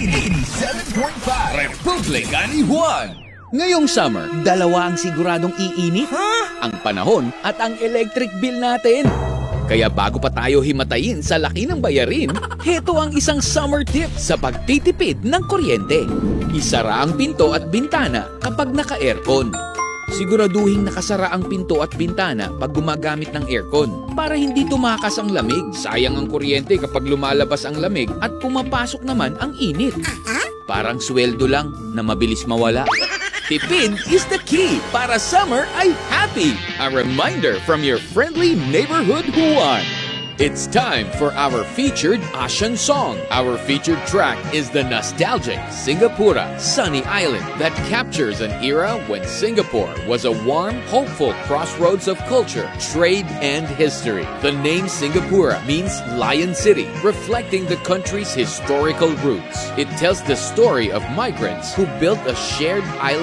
87.5 Republika ni Juan. Ngayong summer, dalawa ang siguradong iinit. Ang panahon at ang electric bill natin. Kaya bago pa tayo himatayin sa laki ng bayarin, heto ang isang summer tip sa pagtitipid ng kuryente. Isara ang pinto at bintana kapag naka-aircon. Siguraduhin nakasara ang pinto at bintana pag gumagamit ng aircon para hindi tumakas ang lamig. Sayang ang kuryente kapag lumalabas ang lamig at pumapasok naman ang init. Parang sweldo lang na mabilis mawala. Tipid is the key para summer ay happy. A reminder from your friendly neighborhood Juan. It's time for our featured Asian song. Our featured track is the nostalgic Singapura Sunny Island that captures an era when Singapore was a warm, hopeful crossroads of culture, trade, and history. The name Singapura means Lion City, reflecting the country's historical roots. It tells the story of migrants who built a shared island